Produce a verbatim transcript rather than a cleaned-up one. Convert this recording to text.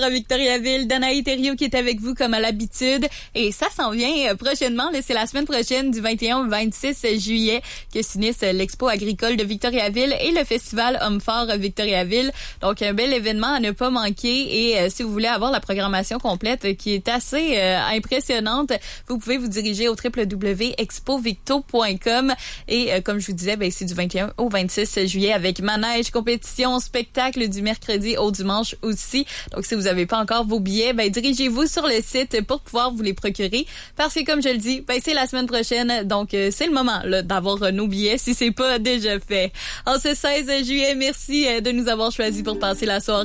à Victoriaville, Danaï Thériault qui est avec vous comme à l'habitude. Et ça s'en vient prochainement. Là, c'est la semaine prochaine du vingt et un au vingt-six juillet que s'unissent l'Expo agricole de Victoriaville et le Festival Hommes forts Victoriaville. Donc, un bel événement à ne pas manquer. Et euh, si vous voulez avoir la programmation complète euh, qui est assez euh, impressionnante, vous pouvez vous diriger au w w w point expo victo point com. Et euh, comme je vous disais, ben, c'est du vingt et un au vingt-six juillet avec manège, compétition, spectacle du mercredi au dimanche aussi. Donc, si vous n'avez pas encore vos billets, ben, dirigez-vous sur le site pour pouvoir vous les procurer. Parce que, comme je le dis, ben, c'est la semaine prochaine. Donc, euh, c'est le moment là, d'avoir euh, nos billets si c'est pas déjà fait. En ce seize juillet, merci euh, de nous avoir choisis pour passer la soirée.